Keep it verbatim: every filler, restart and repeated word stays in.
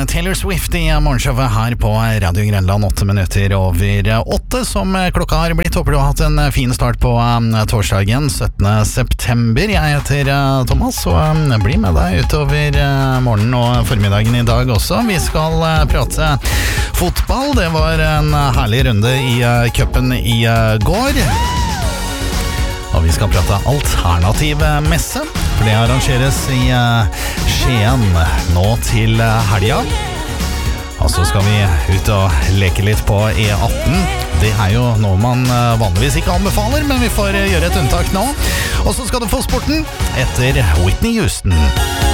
Taylor Swift i morgenshowet her på Radio Grenland, åtte minutter over åtte som klokka har blitt. Håper du har hatt en fin start på torsdagen syttende september. Jeg heter Thomas og blir med deg utover morgenen og formiddagen i dag også. Vi skal prate fotball. Det var en herlig runde i cupen i går. Og vi skal prate alternativ messe, for det arrangeres i Skien nå til helga. Og så skal vi ut og leke litt på E atten. Det er jo noe man vanligvis ikke anbefaler, men vi får gjøre et unntak nå. Og så skal du få sporten etter Whitney Houston.